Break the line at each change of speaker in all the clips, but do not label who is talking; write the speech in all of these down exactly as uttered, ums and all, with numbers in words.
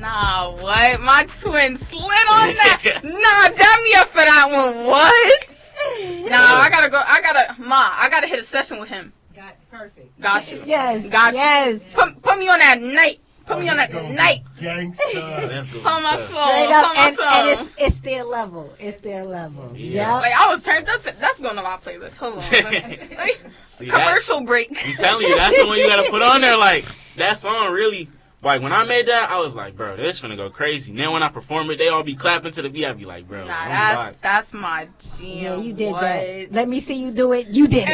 Nah, what? My twin slid on that. Nah, dab me up for that one. What? Nah, I gotta go. I gotta, ma, I gotta hit a session with him.
Got perfect.
Got you.
Yes.
Got
yes.
you. Put, put me on that night. Put me on that night.
Gangsta.
Tell my soul.
Straight
Tell
up,
my
and,
soul.
and it's, it's their level. It's their level.
Yeah.
Like, I was turned. That's that's going on my playlist. Hold on. Like,
See,
commercial
that,
break.
I'm telling you, that's the one you gotta put on there. Like, that song really, like, when I made that, I was like, bro, this finna go crazy. And then when I perform it, they all be clapping to the beat. I be like, bro,
Nah,
I'm
that's
live.
that's my jam.
Yeah, you did
what?
that. Let me see you do it. You did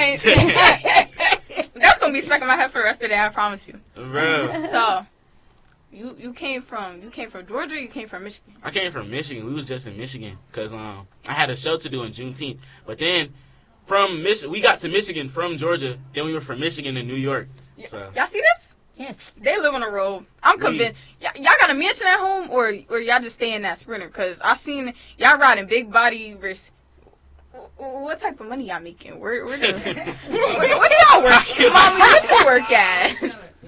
it.
That's gonna be stuck in my head for the rest of the day. I promise you.
Bro.
So, you you came from you came from Georgia. Or you came from Michigan.
I came from Michigan. We was just in Michigan because um I had a show to do in Juneteenth. But then from Mich- we got to Michigan from Georgia. Then we were from Michigan to New York. So
Y'all see this?
Yes.
They live on the road. I'm
We-
convinced. Y- y'all got a mansion at home, or or y'all just stay in that Sprinter? Cause I seen y'all riding big body. Ris- what type of money y'all making? Where where, the, where what y'all work? Mommy, what you work at?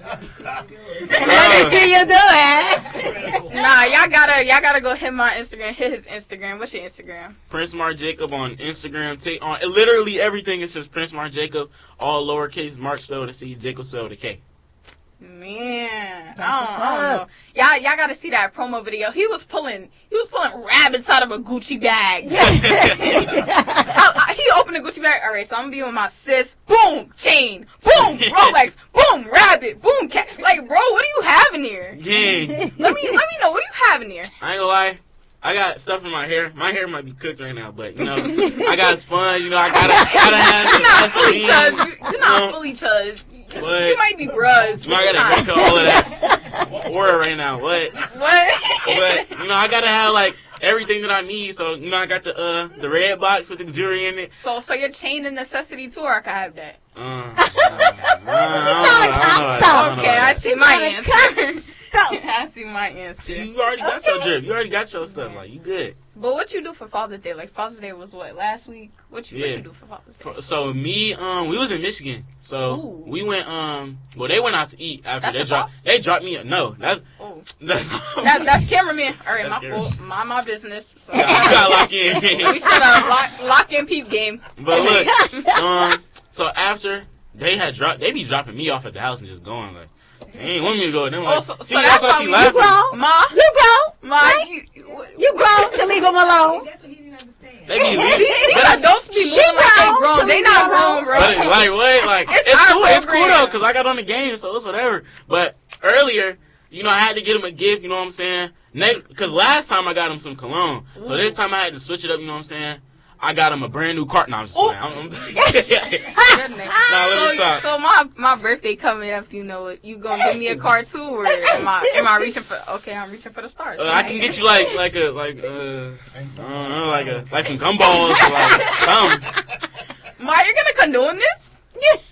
Let me see you do it.
Nah, y'all gotta y'all gotta go hit my Instagram. Hit his Instagram. What's your Instagram?
Prince Mark Jacob on Instagram. Take on literally everything. It's just Prince Mark Jacob, all lowercase. Mark spelled with a C, Jacob spelled with a K.
Man,
That's
I
what's
don't, I don't know.
up.
Y'all, y'all gotta see that promo video. He was pulling, he was pulling rabbits out of a Gucci bag. I, I, he opened a Gucci bag. All right, so I'm gonna be with my sis. Boom, chain. Boom, Rolex. Boom, rabbit. Boom, cat. Like, bro, what do you have in here?
Yeah.
Let me, let me know. What do you have in here?
I ain't gonna lie. I got stuff in my hair. My hair might be cooked right now, but you know, I got a sponge. You know, I gotta, gotta have
You're not
some
fully
Vaseline,
chuzz. You- You're not
you know.
fully chuzz. You,
What?
you might be bruzzed.
You know, I
but
gotta
you're
get
not.
all of that aura right now. What?
What?
But you know, I gotta have like everything that I need. So you know, I got the uh the red box with the jewelry in it.
So, so you're chained a necessity too, or I can have that?
Uh, uh, I don't know,
Trying to
I don't know
cop
about that, I don't know
Okay,
about
I
that.
see my
He's trying to
answer. I see my answer.
See, you already got your drip. You already got your stuff. Like you good.
But what you do for Father's Day? Like Father's Day was what, last week? What you what
Yeah.
you do for Father's Day?
For- So me, um, we was in Michigan. So
Ooh.
we went, um, well, they went out to eat after
That's
they
your
dropped.
pops?
They dropped me. A, no, that's
Oh,
that's
that, that's cameraman. All right,
That's
my
cameraman.
fault. Mind my business.
you gotta lock in.
We should have lock, lock in peep game.
But look, um, so after they had dropped, they be dropping me off at the house and just going like, they ain't want me to go. Then
Oh,
like,
so- so
see,
that's
why
why
she
we-
You
laughing.
grown.
Ma,
You grown.
ma,
Right?
you, what-
You grown to leave him alone.
That's what he didn't understand.
They be
These,
leaving.
these
But,
adults be
She
moving like they
grown,
grown.
so
They
leave
not
me alone.
grown, bro.
but it- like what? Like
It's
it's,
our
cool. It's cool
program.
though, cause I got on the game, so it's whatever. But earlier, you know, I had to get him a gift. You know what I'm saying? Next, cause last time I got him some cologne, so this time I had to switch it up. You know what I'm saying? I got him a brand new cart. No, I'm just
Ooh.
playing. I'm, I'm
Goodness.
Nah, let me
so,
stop.
so my my birthday coming up. You know it. You gonna give me a card too, or am I am I reaching for? Okay, I'm reaching for the stars.
Uh, I can get you like like a like uh I don't know like a like some gumballs or like something.
Ma, you're gonna condone this?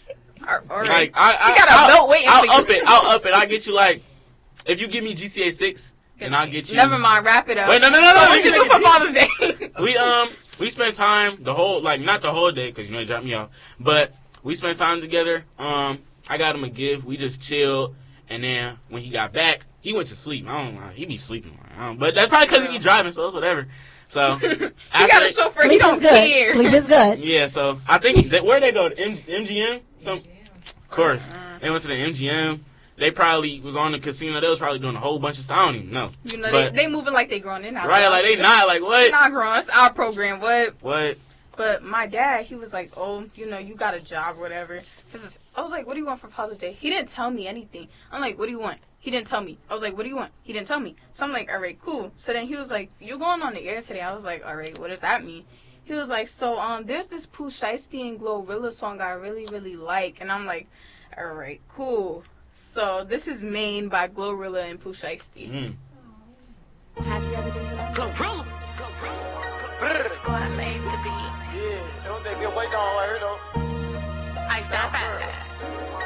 All all right.
Like I, I
She got a
I'll,
belt waiting
I'll
for you.
up it. I'll up it. I'll get you like if you give me G T A six, then I'll get you.
Never mind. Wrap it up.
Wait, no, no, no, no.
So what
we
you
can-
do for Father's Day?
We um we spent time the whole like not the whole day because you know he dropped me off, but we spent time together. Um, I got him a gift. We just chilled, and then when he got back, he went to sleep. I don't know. He be sleeping, I don't, but that's probably because he be driving, so it's whatever. So
he
after
got a
they-
chauffeur. He
Sleep
don't
is good.
care.
Sleep is good.
Yeah, so I think that where they go to M- MGM. Some, of course, they went to the M G M. They probably was on the casino. They was probably doing a whole bunch of stuff. I don't even know.
You know
But-
they they moving like they grown. They not
Right?
grown.
Like they not like
They
what?
not grown. It's our program. What?
What?
But my dad, he was like, oh, you know, you got a job, whatever. Cause I was like, what do you want for Father's Day? He didn't tell me anything. I'm like, what do you want? He didn't tell me. I was like, what do you want? He didn't tell me. So I'm like, all right, cool. So then he was like, you're going on the air today. I was like, all right, what does that mean? He was like, so um, there's this Pooh Shiesty and Glorilla song I really, really like. And I'm like, all right, cool. So this is Maine by Glorilla and Pooh Shiesty.
Mm.
Happy other day today.
Glorilla. Glorilla. Boy, I made the beat.
Yeah, don't think they're waiting on right here though.
I stop at that.